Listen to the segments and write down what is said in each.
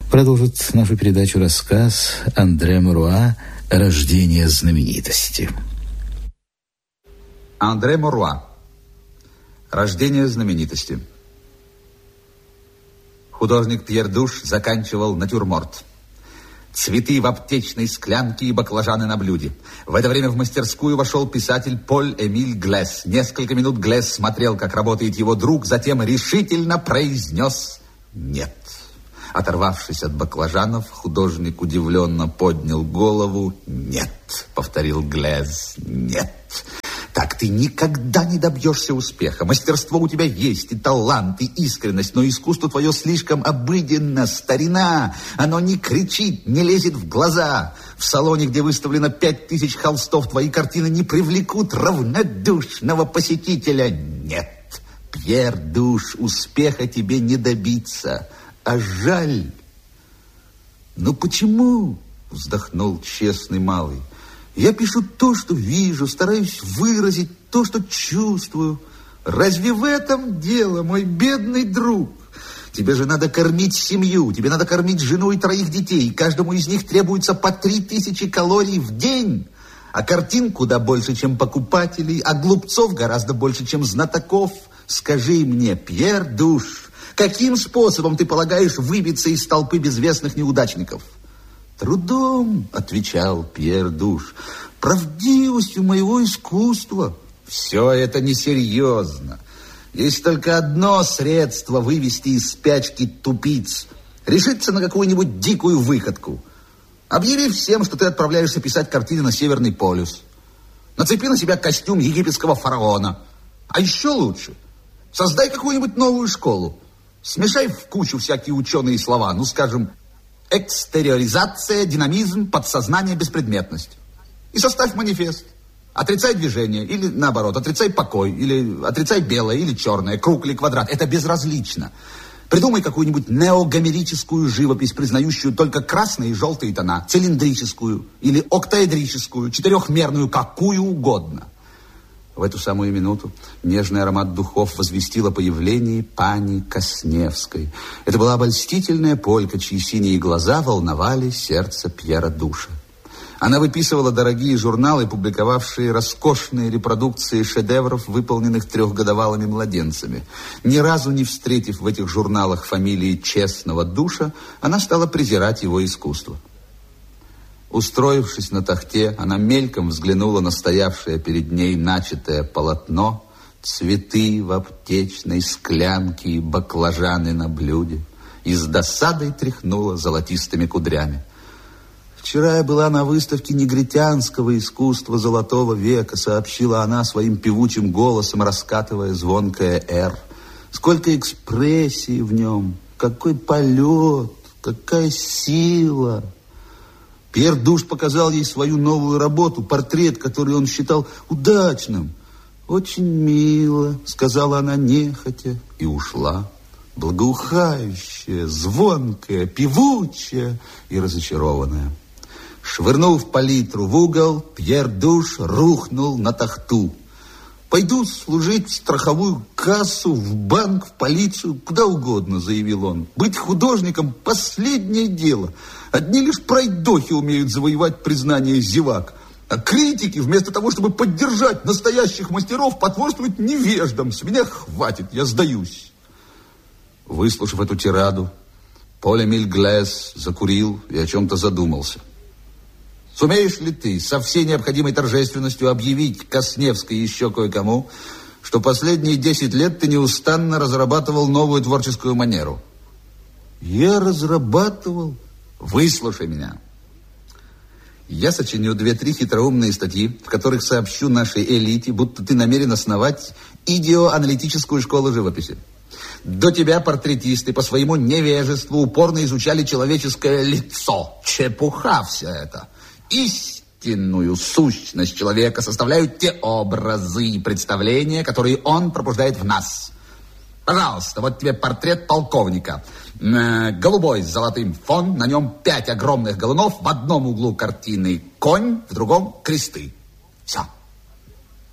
Продолжит нашу передачу рассказ Андре Муруа «Рождение знаменитости». Андре Муруа. «Рождение знаменитости». Художник Пьер Душ заканчивал натюрморт. Цветы в аптечной склянке и баклажаны на блюде. В это время в мастерскую вошел писатель Поль-Эмиль Глес. Несколько минут Глес смотрел, как работает его друг, затем решительно произнес «нет». Оторвавшись от баклажанов, художник удивленно поднял голову. «Нет», — повторил Глес, — «нет». Так ты никогда не добьешься успеха. Мастерство у тебя есть, и талант, и искренность, но искусство твое слишком обыденно, старина. Оно не кричит, не лезет в глаза. В салоне, где выставлено 5000 холстов, твои картины не привлекут равнодушного посетителя. Нет, Пьер Душ, успеха тебе не добиться. А жаль. Ну почему? Вздохнул честный малый. Я пишу то, что вижу, стараюсь выразить то, что чувствую. Разве в этом дело, мой бедный друг? Тебе же надо кормить семью, тебе надо кормить жену и 3 детей. Каждому из них требуется по 3000 калорий в день. А картин куда больше, чем покупателей, а глупцов гораздо больше, чем знатоков. Скажи мне, Пьер Душ, каким способом ты полагаешь выбиться из толпы безвестных неудачников? Трудом, отвечал Пьер Душ, правдивостью моего искусства. Все это несерьезно. Есть только одно средство вывести из спячки тупиц. Решиться на какую-нибудь дикую выходку. Объяви всем, что ты отправляешься писать картины на Северный полюс. Нацепи на себя костюм египетского фараона. А еще лучше, создай какую-нибудь новую школу. Смешай в кучу всякие ученые слова, ну, скажем, экстериоризация, динамизм, подсознание, беспредметность. И составь манифест. Отрицай движение, или наоборот, отрицай покой, или отрицай белое, или черное, круг или квадрат. Это безразлично. Придумай какую-нибудь неогомерическую живопись, признающую только красные и желтые тона, цилиндрическую или октаэдрическую, 4-мерную, какую угодно. В эту самую минуту нежный аромат духов возвестил о появлении пани Косневской. Это была обольстительная полька, чьи синие глаза волновали сердце Пьера Душа. Она выписывала дорогие журналы, публиковавшие роскошные репродукции шедевров, выполненных 3-годовалыми младенцами. Ни разу не встретив в этих журналах фамилии честного Душа, она стала презирать его искусство. Устроившись на тахте, она мельком взглянула на стоявшее перед ней начатое полотно, цветы в аптечной склянке и баклажаны на блюде, и с досадой тряхнула золотистыми кудрями. «Вчера я была на выставке негритянского искусства Золотого века», сообщила она своим певучим голосом, раскатывая звонкое «Р». «Сколько экспрессии в нем, какой полет, какая сила!» Пьер Душ показал ей свою новую работу, портрет, который он считал удачным. «Очень мило», — сказала она нехотя, и ушла. Благоухающая, звонкая, певучая и разочарованная. Швырнув палитру в угол, Пьер Душ рухнул на тахту. «Пойду служить в страховую кассу, в банк, в полицию, куда угодно», — заявил он. «Быть художником — последнее дело. Одни лишь пройдохи умеют завоевать признание зевак. А критики, вместо того, чтобы поддержать настоящих мастеров, потворствуют невеждам. С меня хватит, я сдаюсь». Выслушав эту тираду, Поль-Эмиль Глес закурил и о чем-то задумался. «Сумеешь ли ты со всей необходимой торжественностью объявить Косневской и еще кое-кому, что последние 10 лет ты неустанно разрабатывал новую творческую манеру?» «Я разрабатывал?» «Выслушай меня. Я сочиню 2-3 хитроумные статьи, в которых сообщу нашей элите, будто ты намерен основать идеоаналитическую школу живописи. До тебя портретисты по своему невежеству упорно изучали человеческое лицо. Чепуха вся это. Истинную сущность человека составляют те образы и представления, которые он пробуждает в нас. Пожалуйста, вот тебе портрет полковника. Голубой с золотым фон, на нем 5 огромных галунов, в одном углу картины конь, в другом кресты. Все.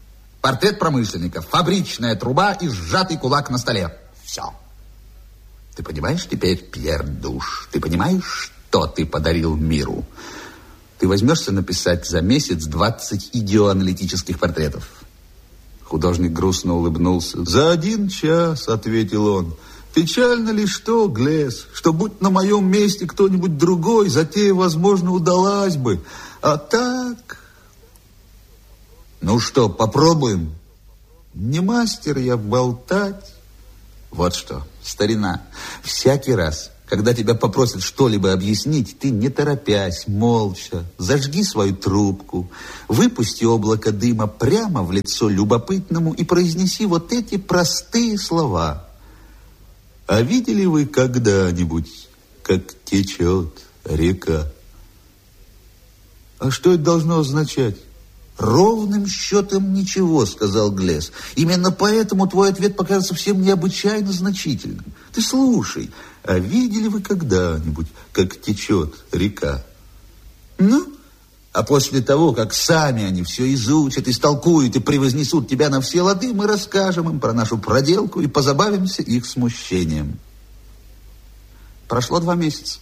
Портрет промышленника, фабричная труба и сжатый кулак на столе. Все. Ты понимаешь теперь, Пьер Душ? Ты понимаешь, что ты подарил миру? Ты возьмешься написать за месяц 20 идеоаналитических портретов. Художник грустно улыбнулся. «За 1 час», — ответил он. «Печально ли что, Глес, что будь на моем месте кто-нибудь другой, затея, возможно, удалась бы. А так...» «Ну что, попробуем?» «Не мастер я болтать». «Вот что, старина, всякий раз, когда тебя попросят что-либо объяснить, ты, не торопясь, молча, зажги свою трубку, выпусти облако дыма прямо в лицо любопытному и произнеси вот эти простые слова. А видели вы когда-нибудь, как течет река?» «А что это должно означать?» «Ровным счетом ничего», — сказал Глес. «Именно поэтому твой ответ покажется всем необычайно значительным. Ты слушай, а видели вы когда-нибудь, как течет река?» «Ну, а после того, как сами они все изучат, истолкуют и превознесут тебя на все лады, мы расскажем им про нашу проделку и позабавимся их смущением». Прошло 2 месяца.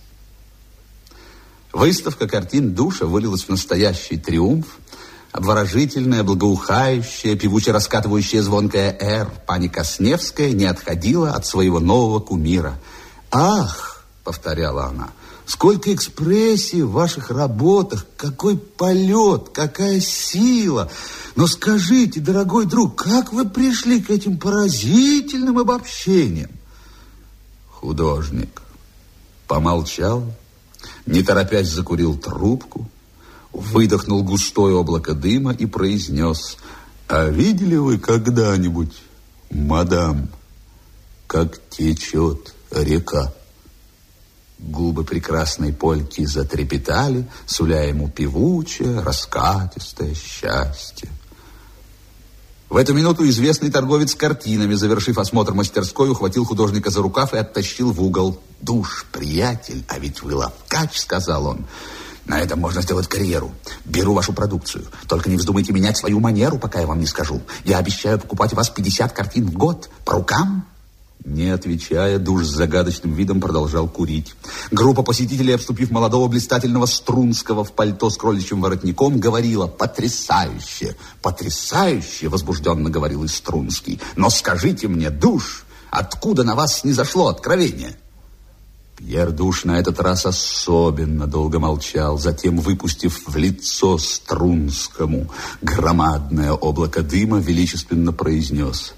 Выставка картин Душа вылилась в настоящий триумф. Обворожительная, благоухающая, певуче раскатывающая звонкая «Р» пани Косневская не отходила от своего нового кумира. «Ах!» — повторяла она. «Сколько экспрессии в ваших работах! Какой полет! Какая сила! Но скажите, дорогой друг, как вы пришли к этим поразительным обобщениям?» Художник помолчал, не торопясь закурил трубку, выдохнул густое облако дыма и произнес: «А видели вы когда-нибудь, мадам, как течет река?» Губы прекрасной польки затрепетали, суля ему певучее, раскатистое счастье. В эту минуту известный торговец картинами, завершив осмотр мастерской, ухватил художника за рукав и оттащил в угол. «Душ, приятель, а ведь вы ловкач», — сказал он. «На этом можно сделать карьеру. Беру вашу продукцию. Только не вздумайте менять свою манеру, пока я вам не скажу. Я обещаю покупать у вас 50 картин в год. По рукам?» Не отвечая, Душ с загадочным видом продолжал курить. Группа посетителей, обступив молодого блистательного Струнского в пальто с кроличьим воротником, говорила: «Потрясающе! Потрясающе!» — возбужденно говорил и Струнский. «Но скажите мне, Душ, откуда на вас снизошло откровение?» Пьер Душ на этот раз особенно долго молчал, затем, выпустив в лицо Струнскому громадное облако дыма, величественно произнес: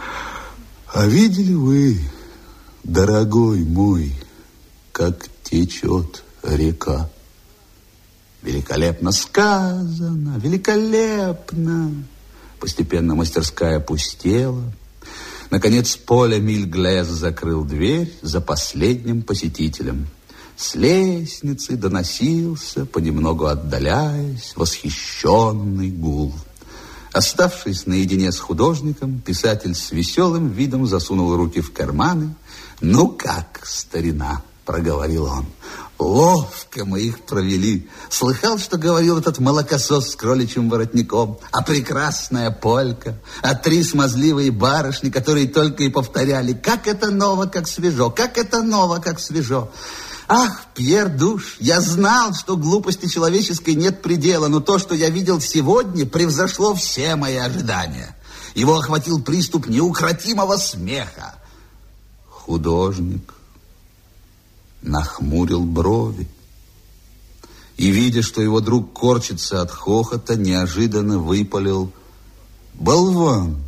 «А видели вы, дорогой мой, как течет река?» «Великолепно сказано, великолепно!» Постепенно мастерская пустела. Наконец Поль-Эмиль Глес закрыл дверь за последним посетителем. С лестницы доносился, понемногу отдаляясь, восхищенный гул. Оставшись наедине с художником, писатель с веселым видом засунул руки в карманы. «Ну как, старина?» — проговорил он. «Ловко мы их провели. Слыхал, что говорил этот молокосос с кроличьим воротником? А прекрасная полька, а 3 смазливые барышни, которые только и повторяли: как это ново, как свежо, как это ново, как свежо. Ах, Пьер Душ, я знал, что глупости человеческой нет предела, но то, что я видел сегодня, превзошло все мои ожидания». Его охватил приступ неукротимого смеха. Художник нахмурил брови и, видя, что его друг корчится от хохота, неожиданно выпалил: «Болван!»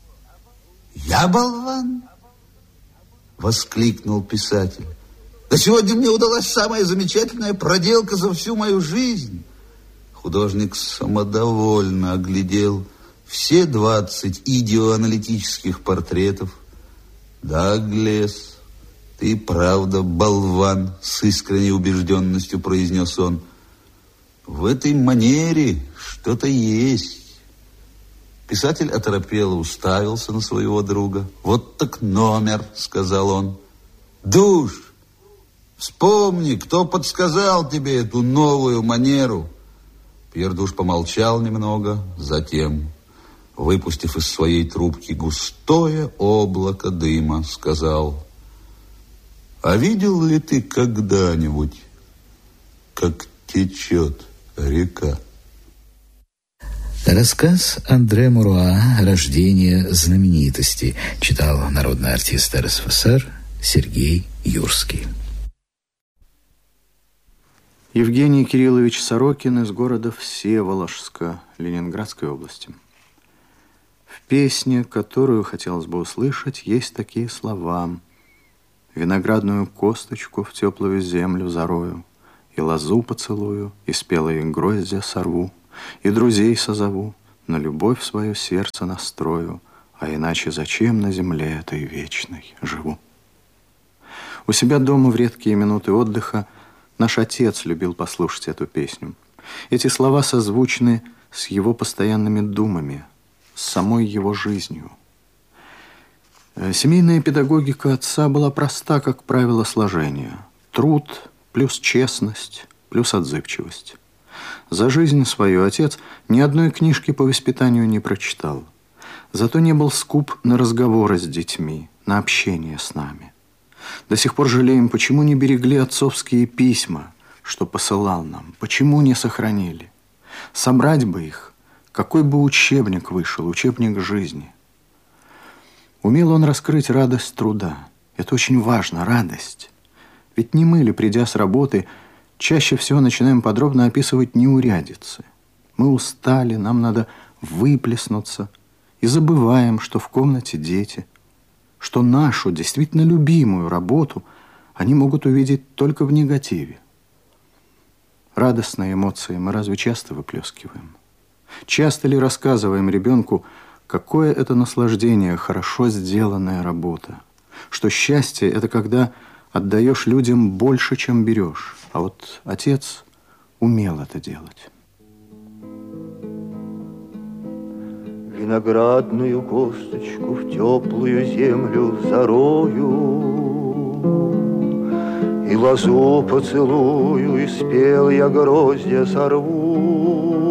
«Я болван?» — воскликнул писатель. «Да сегодня мне удалась самая замечательная проделка за всю мою жизнь». Художник самодовольно оглядел все 20 идеоаналитических портретов. «Да, Глес, ты правда болван», — с искренней убежденностью произнес он. «В этой манере что-то есть». Писатель оторопело уставился на своего друга. «Вот так номер», — сказал он. «Душ, вспомни, кто подсказал тебе эту новую манеру». Пьер Душ помолчал немного, затем, выпустив из своей трубки густое облако дыма, сказал: А видел ли ты когда-нибудь, как течет река? Рассказ Андре Муруа «Рождение знаменитости» читал народный артист РСФСР Сергей Юрский. Евгений Кириллович Сорокин из города Всеволожска, Ленинградской области. В песне, которую хотелось бы услышать, есть такие слова: «Виноградную косточку в теплую землю зарою, и лозу поцелую, и спелые гроздья сорву, и друзей созову, на любовь свое сердце настрою, а иначе зачем на земле этой вечной живу?» У себя дома в редкие минуты отдыха наш отец любил послушать эту песню. Эти слова созвучны с его постоянными думами, с самой его жизнью. Семейная педагогика отца была проста, как правило сложения. Труд плюс честность плюс отзывчивость. За жизнь свою отец ни одной книжки по воспитанию не прочитал. Зато не был скуп на разговоры с детьми, на общение с нами. До сих пор жалеем, почему не берегли отцовские письма, что посылал нам, почему не сохранили. Собрать бы их, какой бы учебник вышел, учебник жизни. Умел он раскрыть радость труда. Это очень важно, радость. Ведь не мы ли, придя с работы, чаще всего начинаем подробно описывать неурядицы. Мы устали, нам надо выплеснуться, и забываем, что в комнате дети, что нашу, действительно любимую работу они могут увидеть только в негативе. Радостные эмоции мы разве часто выплескиваем? Часто ли рассказываем ребенку, какое это наслаждение, хорошо сделанная работа? Что счастье – это когда отдаешь людям больше, чем берешь. А вот отец умел это делать. Виноградную косточку в теплую землю зарою, и лозу поцелую, и спелые гроздья сорву,